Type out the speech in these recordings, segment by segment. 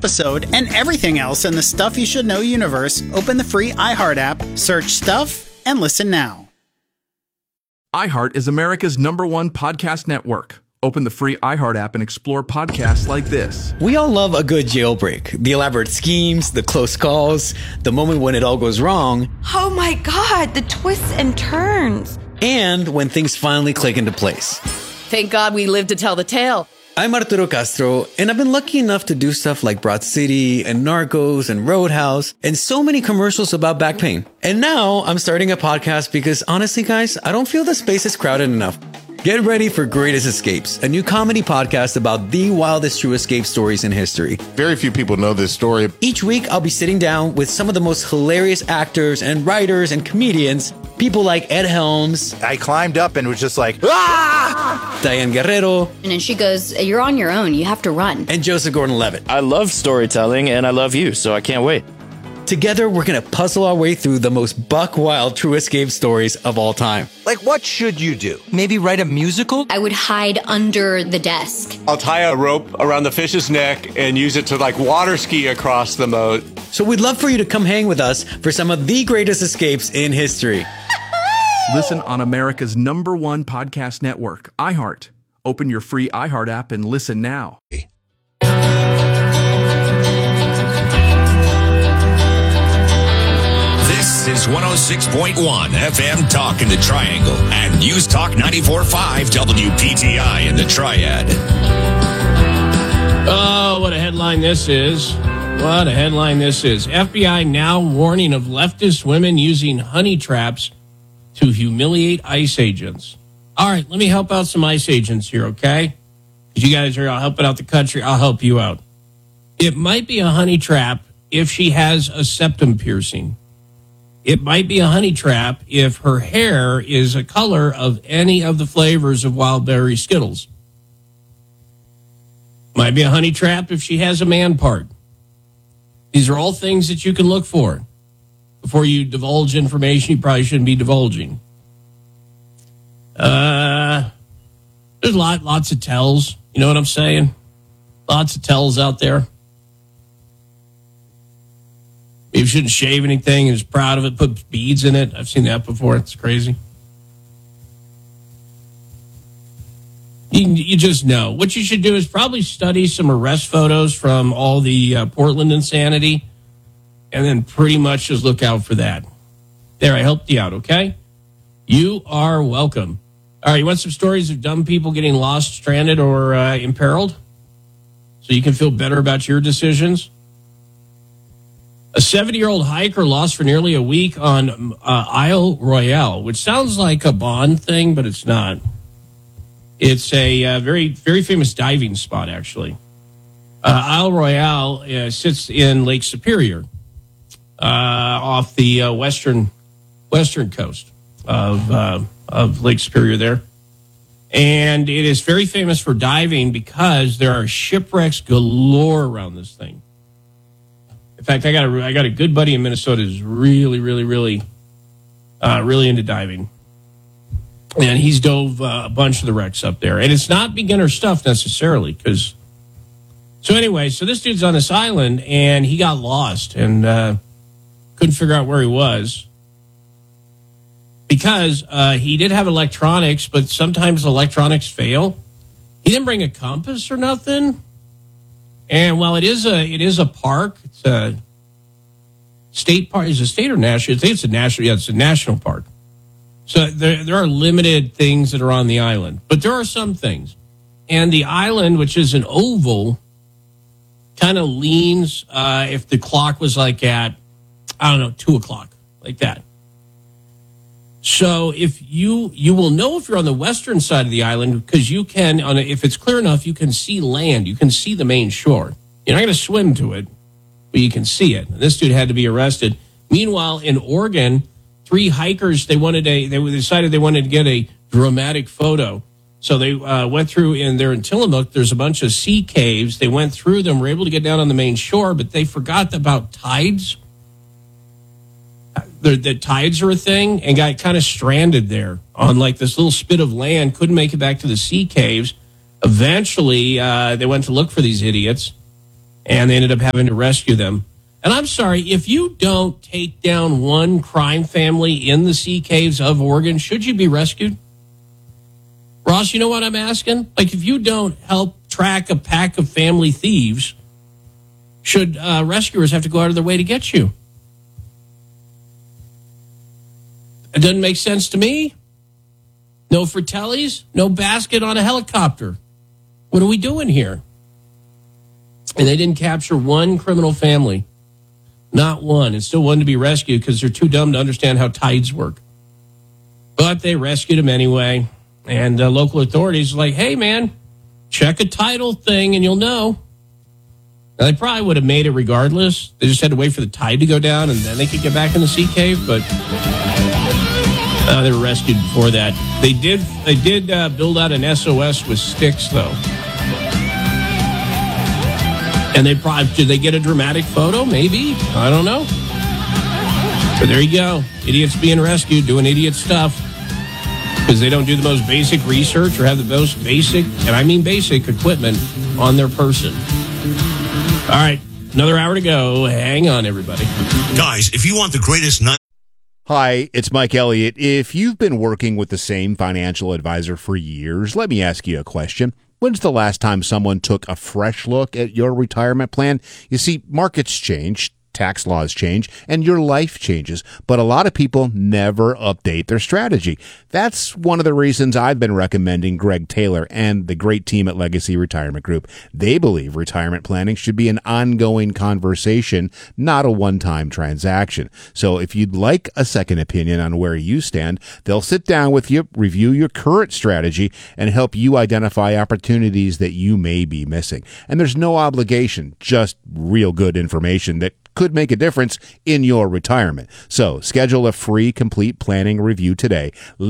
episode and everything else in the Stuff You Should Know universe, open the free iHeart app, search Stuff, and listen now. iHeart is America's #1 podcast network. Open the free iHeart app and explore podcasts like this. We all love a good jailbreak. The elaborate schemes, the close calls, the moment when it all goes wrong. Oh my God, the twists and turns. And when things finally click into place. Thank God we lived to tell the tale. I'm Arturo Castro, and I've been lucky enough to do stuff like Broad City and Narcos and Roadhouse and so many commercials about back pain. And now I'm starting a podcast because honestly, guys, I don't feel the space is crowded enough. Get ready for Greatest Escapes, a new comedy podcast about the wildest true escape stories in history. Very few people know this story. Each week, I'll be sitting down with some of the most hilarious actors and writers and comedians, people like Ed Helms. I climbed up and was just like, ah! Diane Guerrero. And then she goes, you're on your own. You have to run. And Joseph Gordon-Levitt. I love storytelling, and I love you, so I can't wait. Together, we're going to puzzle our way through the most buck-wild true escape stories of all time. Like, what should you do? Maybe write a musical? I would hide under the desk. I'll tie a rope around the fish's neck and use it to, water ski across the moat. So we'd love for you to come hang with us for some of the greatest escapes in history. Listen on America's #1 podcast network, iHeart. Open your free iHeart app and listen now. This is 106.1 FM Talk in the Triangle and News Talk 94.5 WPTI in the Triad. Oh, what a headline this is. What a headline this is. FBI now warning of leftist women using honey traps to humiliate ICE agents. All right, let me help out some ICE agents here, okay? Because you guys are helping out the country. I'll help you out. It might be a honey trap if she has a septum piercing. It might be a honey trap if her hair is a color of any of the flavors of Wild Berry Skittles. Might be a honey trap if she has a man part. These are all things that you can look for before you divulge information you probably shouldn't be divulging. There's lots of tells. You know what I'm saying? Lots of tells out there. You shouldn't shave anything and is proud of it, put beads in it. I've seen that before. It's crazy. You just know. What you should do is probably study some arrest photos from all the Portland insanity and then pretty much just look out for that. There, I helped you out, okay? You are welcome. All right, you want some stories of dumb people getting lost, stranded, or imperiled? So you can feel better about your decisions? A 70-year-old hiker lost for nearly a week on Isle Royale, which sounds like a Bond thing, but it's not. It's a very, very famous diving spot, actually. Isle Royale sits in Lake Superior, off the western coast of Lake Superior there. And it is very famous for diving because there are shipwrecks galore around this thing. In fact, I got a good buddy in Minnesota who's really into diving. And he's dove a bunch of the wrecks up there. And it's not beginner stuff necessarily. So this dude's on this island, and he got lost and couldn't figure out where he was. Because he did have electronics, but sometimes electronics fail. He didn't bring a compass or nothing. And while it is a park, it's a state park. Is it a state or national? I think it's a national. Yeah, it's a national park. So there are limited things that are on the island, but there are some things. And the island, which is an oval, kind of leans. If the clock was like at 2 o'clock, like that. So if you will know if you're on the western side of the island because you can, if it's clear enough, you can see land. You can see the main shore. You're not going to swim to it, but you can see it. This dude had to be arrested. Meanwhile, in Oregon, 3 hikers they decided they wanted to get a dramatic photo. So they went through they're in Tillamook. There's a bunch of sea caves. They went through them, were able to get down on the main shore, but they forgot about tides. The tides are a thing, and got kind of stranded there on this little spit of land, couldn't make it back to the sea caves. Eventually, they went to look for these idiots, and they ended up having to rescue them. And I'm sorry, if you don't take down one crime family in the sea caves of Oregon, should you be rescued? Ross, you know what I'm asking? Like, if you don't help track a pack of family thieves, should rescuers have to go out of their way to get you? It doesn't make sense to me. No Fratellis, no basket on a helicopter. What are we doing here? And they didn't capture one criminal family. Not one. And still one to be rescued because they're too dumb to understand how tides work. But they rescued him anyway. And local authorities are like, hey, man, check a tidal thing and you'll know. Now, they probably would have made it regardless. They just had to wait for the tide to go down and then they could get back in the sea cave. But they were rescued before that. They did build out an SOS with sticks, though. And did they get a dramatic photo? Maybe. I don't know. But there you go. Idiots being rescued, doing idiot stuff. Because they don't do the most basic research or have the most basic, and I mean basic, equipment on their person. All right. Another hour to go. Hang on, everybody. Guys, if you want the greatest night. Hi, it's Mike Elliott. If you've been working with the same financial advisor for years, let me ask you a question. When's the last time someone took a fresh look at your retirement plan? You see, markets change, tax laws change, and your life changes, but a lot of people never update their strategy. That's one of the reasons I've been recommending Greg Taylor and the great team at Legacy Retirement Group. They believe retirement planning should be an ongoing conversation, not a one-time transaction. So if you'd like a second opinion on where you stand, they'll sit down with you, review your current strategy, and help you identify opportunities that you may be missing. And there's no obligation, just real good information that could make a difference in your retirement. So schedule a free complete planning review today.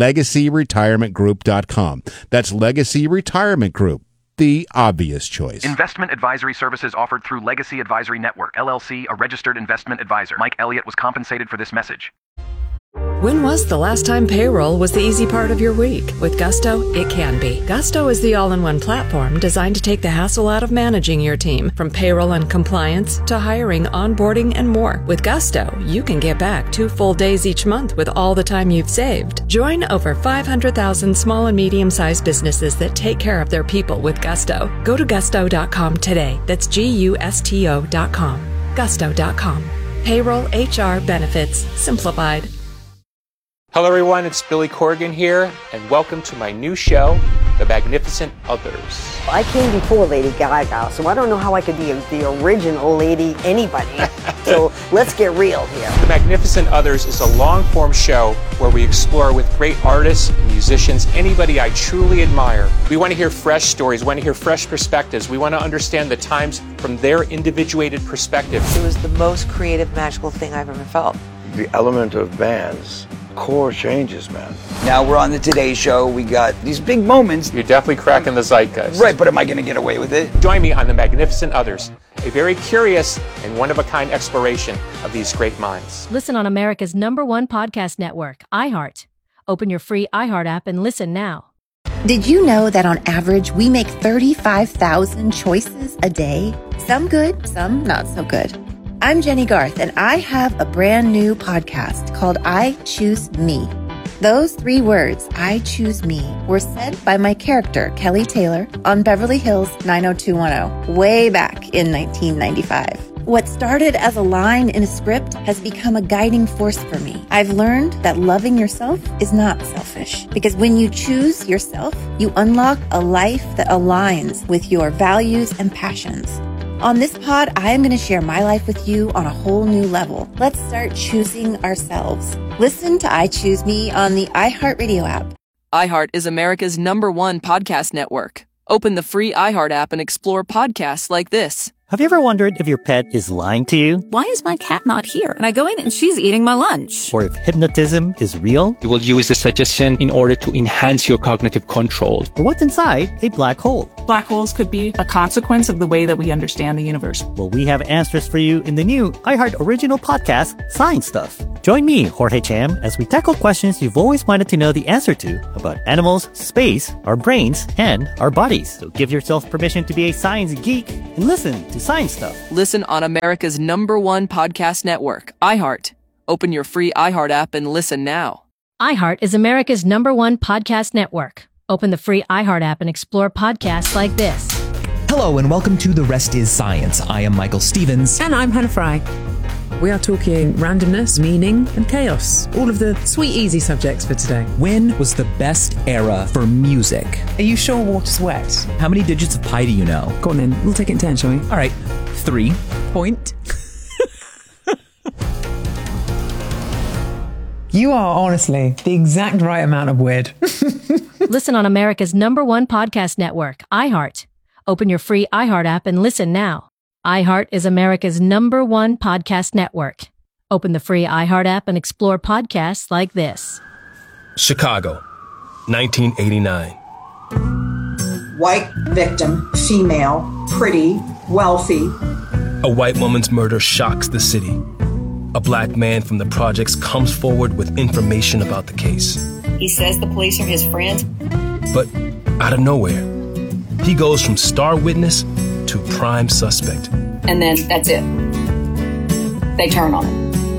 LegacyRetirementGroup.com. That's Legacy Retirement Group, the obvious choice. Investment advisory services offered through Legacy Advisory Network, LLC, a registered investment advisor. Mike Elliott was compensated for this message. When was the last time payroll was the easy part of your week? With Gusto, it can be. Gusto is the all-in-one platform designed to take the hassle out of managing your team, from payroll and compliance to hiring, onboarding, and more. With Gusto, you can get back 2 full days each month with all the time you've saved. Join over 500,000 small and medium-sized businesses that take care of their people with Gusto. Go to gusto.com today. That's GUSTO.com. Gusto.com. Payroll, HR, benefits, simplified. Hello everyone, it's Billy Corgan here, and welcome to my new show, The Magnificent Others. I came before Lady Gaga, so I don't know how I could be the original Lady anybody. So let's get real here. The Magnificent Others is a long-form show where we explore with great artists and musicians, anybody I truly admire. We want to hear fresh stories, we want to hear fresh perspectives. We want to understand the times from their individuated perspective. It was the most creative, magical thing I've ever felt. The element of bands. Core changes, man. Now we're on the Today Show. We got these big moments. You're definitely cracking the zeitgeist. Right, but am I going to get away with it? Join me on The Magnificent Others, a very curious and one-of-a-kind exploration of these great minds. Listen on America's #1 podcast network, iHeart. Open your free iHeart app and listen now. Did you know that on average, we make 35,000 choices a day? Some good, some not so good. I'm Jenny Garth, and I have a brand new podcast called I Choose Me. Those 3 words, I choose me, were said by my character, Kelly Taylor, on Beverly Hills 90210, way back in 1995. What started as a line in a script has become a guiding force for me. I've learned that loving yourself is not selfish, because when you choose yourself, you unlock a life that aligns with your values and passions. On this pod, I am going to share my life with you on a whole new level. Let's start choosing ourselves. Listen to I Choose Me on the iHeartRadio app. iHeart is America's #1 podcast network. Open the free iHeart app and explore podcasts like this. Have you ever wondered if your pet is lying to you? Why is my cat not here? And I go in and she's eating my lunch. Or if hypnotism is real? You will use the suggestion in order to enhance your cognitive control. Or what's inside a black hole? Black holes could be a consequence of the way that we understand the universe. Well, we have answers for you in the new iHeart original podcast, Science Stuff. Join me, Jorge Cham, as we tackle questions you've always wanted to know the answer to about animals, space, our brains, and our bodies. So give yourself permission to be a science geek and listen to science stuff. Listen on America's #1 podcast network, iHeart. Open your free iHeart app and listen now. iHeart is America's #1 podcast network. Open the free iHeart app and explore podcasts like this. Hello and welcome to The Rest is Science. I am Michael Stevens. And I'm Hannah Fry. We are talking randomness, meaning, and chaos. All of the sweet, easy subjects for today. When was the best era for music? Are you sure water's wet? How many digits of pi do you know? Go on then, we'll take it in turn, shall we? All right, 3. Point. You are honestly the exact right amount of weird. Listen on America's #1 podcast network, iHeart. Open your free iHeart app and listen now. iHeart is America's #1 podcast network. Open the free iHeart app and explore podcasts like this. Chicago, 1989. White victim, female, pretty, wealthy. A white woman's murder shocks the city. A black man from the projects comes forward with information about the case. He says the police are his friends. But out of nowhere, he goes from star witness to prime suspect. And then that's it. They turn on him.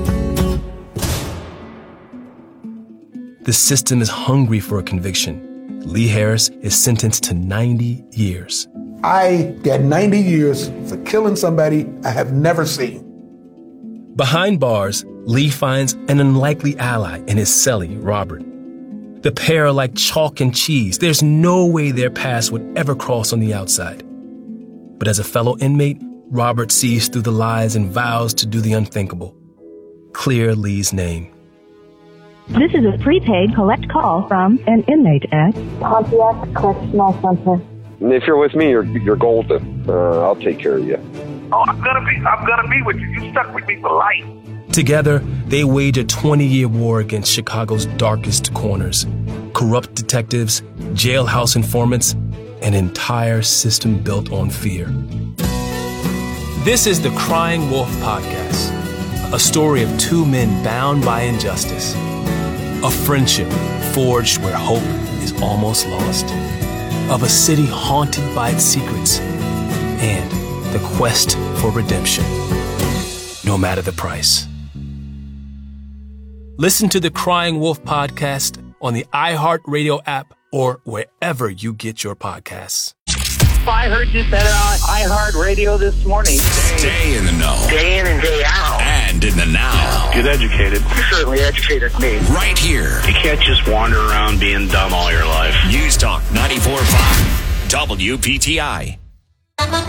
The system is hungry for a conviction. Lee Harris is sentenced to 90 years. I get 90 years for killing somebody I have never seen. Behind bars, Lee finds an unlikely ally in his cellie, Robert. The pair are like chalk and cheese. There's no way their paths would ever cross on the outside. But as a fellow inmate, Robert sees through the lies and vows to do the unthinkable. Clear Lee's name. This is a prepaid collect call from an inmate at Pontiac Correctional Center. If you're with me, you're golden. I'll take care of you. Oh, I'm gonna be with you. You stuck with me for life. Together, they wage a 20-year war against Chicago's darkest corners. Corrupt detectives, jailhouse informants, an entire system built on fear. This is the Crying Wolf Podcast, a story of two men bound by injustice, a friendship forged where hope is almost lost, of a city haunted by its secrets, and the quest for redemption, no matter the price. Listen to the Crying Wolf Podcast on the iHeartRadio app or wherever you get your podcasts. I heard you said it on iHeartRadio this morning. Stay in the know. Day in and day out. And in the now. Get educated. You certainly educated me. Right here. You can't just wander around being dumb all your life. News Talk 94.5 WPTI.